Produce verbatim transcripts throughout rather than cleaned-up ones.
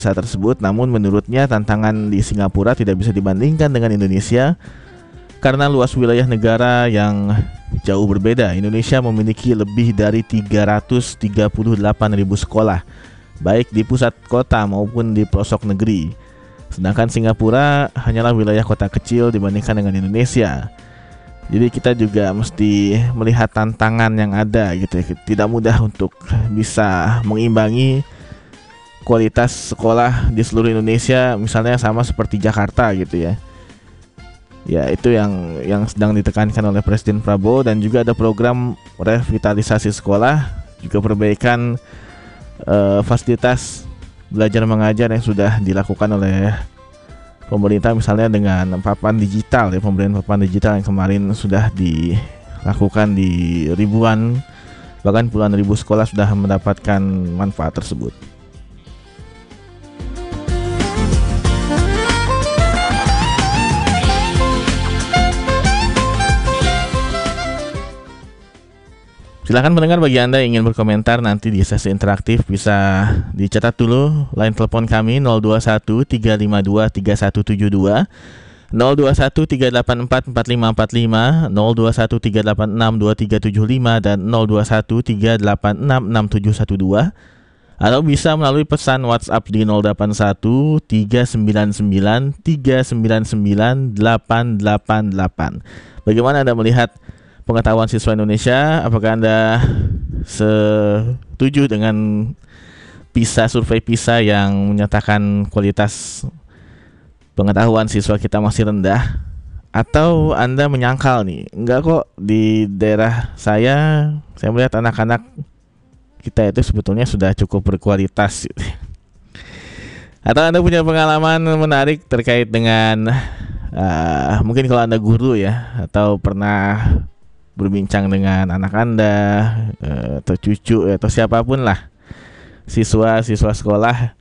tersebut. Namun menurutnya tantangan di Singapura tidak bisa dibandingkan dengan Indonesia karena luas wilayah negara yang jauh berbeda. Indonesia memiliki lebih dari tiga ratus tiga puluh delapan ribu sekolah, baik di pusat kota maupun di pelosok negeri. Sedangkan Singapura hanyalah wilayah kota kecil dibandingkan dengan Indonesia. Jadi kita juga mesti melihat tantangan yang ada gitu ya. Tidak mudah untuk bisa mengimbangi kualitas sekolah di seluruh Indonesia, misalnya sama seperti Jakarta gitu ya. Ya, itu yang yang sedang ditekankan oleh Presiden Prabowo. Dan juga ada program revitalisasi sekolah, juga perbaikan uh, fasilitas belajar mengajar yang sudah dilakukan oleh pemerintah, misalnya dengan papan digital ya, pemberian papan digital yang kemarin sudah dilakukan di ribuan, bahkan puluhan ribu sekolah sudah mendapatkan manfaat tersebut. Silakan pendengar, bagi Anda yang ingin berkomentar nanti di sesi interaktif bisa dicatat dulu line telepon kami nol dua satu tiga lima dua tiga satu tujuh dua, nol dua satu tiga delapan empat empat lima empat lima, nol dua satu tiga delapan enam dua tiga tujuh lima, dan nol dua satu tiga delapan enam enam tujuh satu dua, atau bisa melalui pesan WhatsApp di nol delapan satu tiga sembilan sembilan tiga sembilan sembilan delapan delapan delapan. Bagaimana Anda melihat pengetahuan siswa Indonesia? Apakah Anda setuju dengan PISA, survei PISA yang menyatakan kualitas pengetahuan siswa kita masih rendah? Atau Anda menyangkal nih, enggak kok, di daerah saya saya melihat anak-anak kita itu sebetulnya sudah cukup berkualitas. Atau Anda punya pengalaman menarik terkait dengan uh, mungkin kalau Anda guru ya, atau pernah berbincang dengan anak Anda atau cucu atau siapapun lah, siswa-siswa sekolah,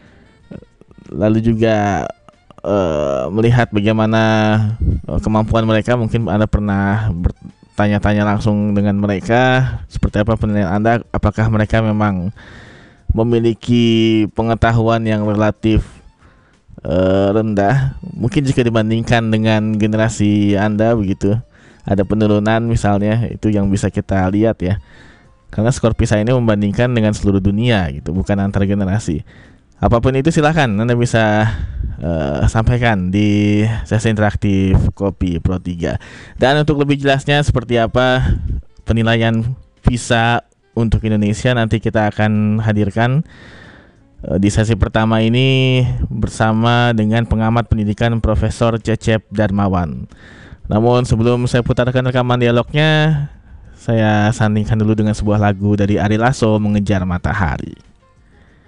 lalu juga uh, melihat bagaimana uh, kemampuan mereka. Mungkin Anda pernah bertanya-tanya langsung dengan mereka, seperti apa penilaian Anda, apakah mereka memang memiliki pengetahuan yang relatif uh, rendah, mungkin jika dibandingkan dengan generasi Anda begitu. Ada penurunan misalnya, itu yang bisa kita lihat ya. Karena skor PISA ini membandingkan dengan seluruh dunia gitu, bukan antar generasi. Apapun itu silakan Anda bisa uh, sampaikan di sesi interaktif Kopi Pro tiga. Dan untuk lebih jelasnya seperti apa penilaian PISA untuk Indonesia, nanti kita akan hadirkan uh, di sesi pertama ini bersama dengan pengamat pendidikan Profesor Cecep Darmawan. Namun sebelum saya putarkan rekaman dialognya, saya sandingkan dulu dengan sebuah lagu dari Ari Lasso, Mengejar Matahari.